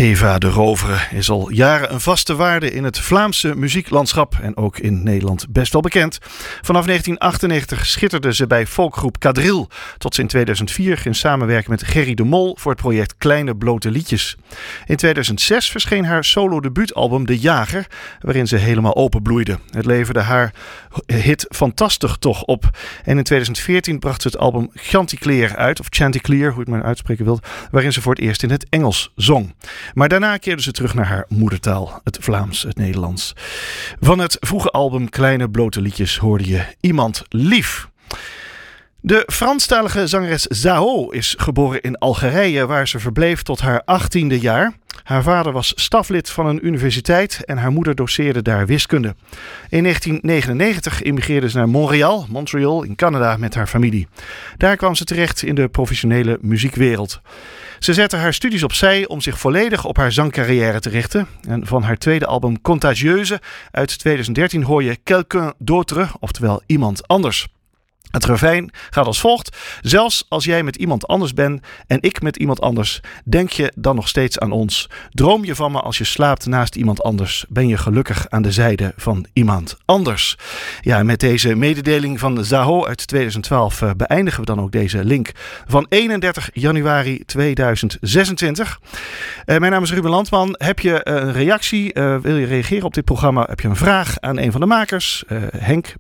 Eva de Rovere is al jaren een vaste waarde in het Vlaamse muzieklandschap en ook in Nederland best wel bekend. Vanaf 1998 schitterde ze bij folkgroep Kadril, tot ze in 2004 ging samenwerken met Gerry de Mol voor het project Kleine Blote Liedjes. In 2006 verscheen haar solo-debuutalbum De Jager, waarin ze helemaal openbloeide. Het leverde haar hit Fantastisch toch op. En in 2014 bracht ze het album Chanticleer uit, of Chanticleer, hoe je het maar uitspreken wilt, waarin ze voor het eerst in het Engels zong. Maar daarna keerde ze terug naar haar moedertaal, het Vlaams, het Nederlands. Van het vroege album Kleine Blote Liedjes hoorde je Iemand Lief. De Franstalige zangeres Zaho is geboren in Algerije, waar ze verbleef tot haar 18e jaar. Haar vader was staflid van een universiteit en haar moeder doceerde daar wiskunde. In 1999 immigreerde ze naar Montreal in Canada met haar familie. Daar kwam ze terecht in de professionele muziekwereld. Ze zette haar studies opzij om zich volledig op haar zangcarrière te richten. En van haar tweede album Contagieuse uit 2013 hoor je Quelqu'un d'autre, oftewel Iemand Anders. Het refrein gaat als volgt. Zelfs als jij met iemand anders bent en ik met iemand anders, denk je dan nog steeds aan ons. Droom je van me als je slaapt naast iemand anders. Ben je gelukkig aan de zijde van iemand anders. Ja, met deze mededeling van Zaho uit 2012 beëindigen we dan ook deze link van 31 januari 2026. Mijn naam is Ruben Landman. Heb je een reactie? Wil je reageren op dit programma? Heb je een vraag aan een van de makers? Henk